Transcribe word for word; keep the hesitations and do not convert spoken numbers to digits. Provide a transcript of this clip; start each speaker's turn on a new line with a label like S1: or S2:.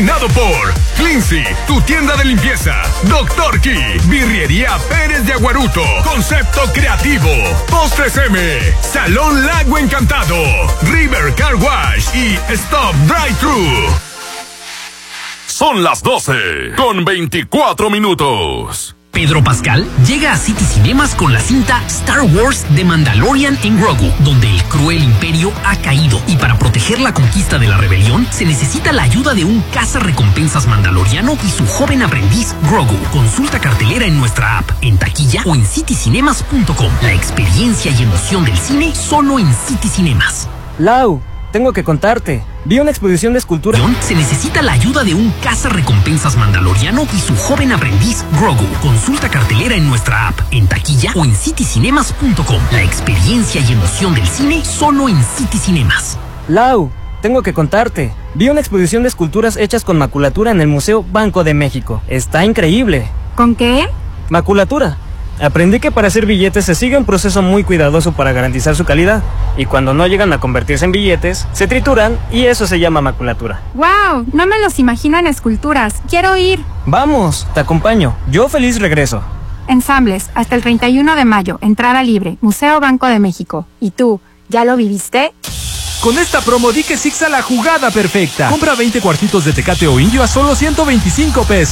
S1: Nado por Cleansy, tu tienda de limpieza. Doctor Key, Birrería Pérez de Aguaruto. Concepto creativo. Postres M, Salón Lago Encantado, River Car Wash y Stop Drive Thru.
S2: Son las doce con veinticuatro minutos.
S3: Pedro Pascal llega a City Cinemas con la cinta Star Wars The Mandalorian en Grogu, donde el cruel imperio ha caído y para proteger la conquista de la rebelión se necesita la ayuda de un cazarrecompensas mandaloriano y su joven aprendiz Grogu. Consulta cartelera en nuestra app, en taquilla o en city cinemas punto com. La experiencia y emoción del cine solo en City Cinemas.
S4: Lau, tengo que contarte. Vi una exposición de escultura.
S3: Se necesita la ayuda de un cazarrecompensas mandaloriano y su joven aprendiz Grogu. Consulta cartelera en nuestra app, en taquilla o en city cinemas punto com. La experiencia y emoción del cine solo en City Cinemas.
S4: Lau, tengo que contarte. Vi una exposición de esculturas hechas con maculatura en el Museo Banco de México. Está increíble.
S5: ¿Con qué?
S4: Maculatura. Aprendí que para hacer billetes se sigue un proceso muy cuidadoso para garantizar su calidad, y cuando no llegan a convertirse en billetes, se trituran y eso se llama maculatura.
S5: ¡Wow! No me los imagino en esculturas. ¡Quiero ir!
S4: Vamos, te acompaño. Yo feliz regreso.
S5: Ensambles, hasta el treinta y uno de mayo, entrada libre, Museo Banco de México. ¿Y tú, ya lo viviste?
S6: Con esta promo di que Six a la jugada perfecta. Compra veinte cuartitos de Tecate o Indio a solo ciento veinticinco pesos.